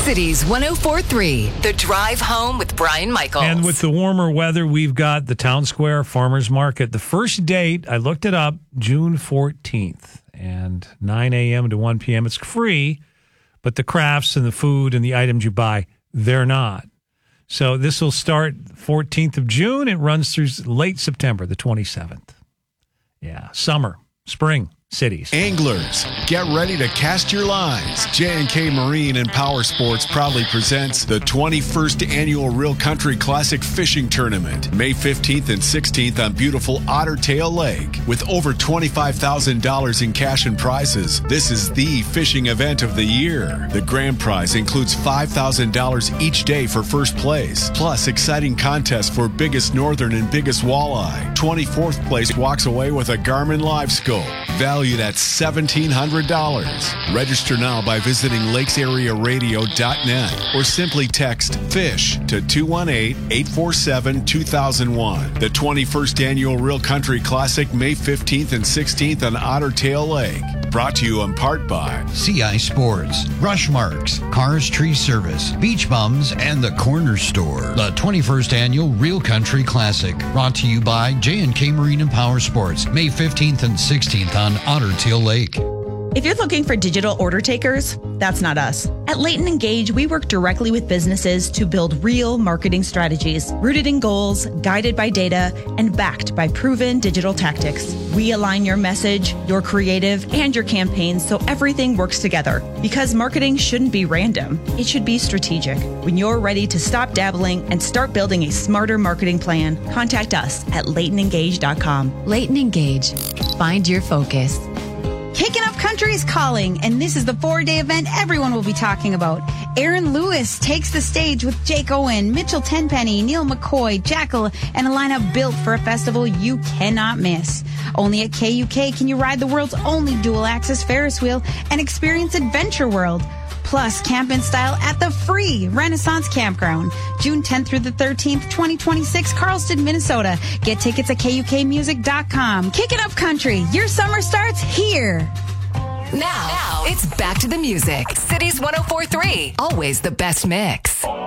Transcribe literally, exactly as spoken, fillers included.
Cities one oh four point three, The Drive Home with Brian Michaels. And with the warmer weather, we've got the Town Square Farmers Market. The first date, I looked it up, June fourteenth, and nine a.m. to one p.m. It's free, but the crafts and the food and the items you buy, they're not. So this will start fourteenth of June. It runs through late September, the twenty-seventh. Yeah, summer, spring. Cities. Anglers, get ready to cast your lines. J and K Marine and Power Sports proudly presents the twenty-first Annual Real Country Classic Fishing Tournament, May fifteenth and sixteenth on beautiful Otter Tail Lake. With over twenty-five thousand dollars in cash and prizes, this is the fishing event of the year. The grand prize includes five thousand dollars each day for first place, plus exciting contests for biggest northern and biggest walleye. twenty-fourth place walks away with a Garmin Live Scope, valued at seventeen hundred dollars. Register now by visiting lakes area radio dot net or simply text FISH to two one eight, eight four seven, two thousand one. The twenty-first Annual Real Country Classic, May fifteenth and sixteenth on Otter Tail Lake. Brought to you in part by C I Sports, Rush Marks, Cars Tree Service, Beach Bums, and the Corner Store. The twenty-first Annual Real Country Classic, brought to you by J and K Marine and Power Sports, May fifteenth and sixteenth on Otter Tail Lake. If you're looking for digital order takers, that's not us. At Leighton Engage, we work directly with businesses to build real marketing strategies, rooted in goals, guided by data, and backed by proven digital tactics. We align your message, your creative, and your campaigns so everything works together. Because marketing shouldn't be random. It should be strategic. When you're ready to stop dabbling and start building a smarter marketing plan, contact us at leighton engage dot com. Leighton Engage. Find your focus. Kicking Up Country is calling, and this is the four-day event everyone will be talking about. Aaron Lewis takes the stage with Jake Owen, Mitchell Tenpenny, Neil McCoy, Jackal, and a lineup built for a festival you cannot miss. Only at K U K can you ride the world's only dual-axis Ferris wheel and experience Adventure World. Plus, camp in style at the free Renaissance Campground. June tenth through the thirteenth, twenty twenty-six, Carlston, Minnesota. Get tickets at K U K music dot com. Kicking Up Country. Your summer starts here. Now, now, it's back to the music. Cities one oh four point three. Always the best mix.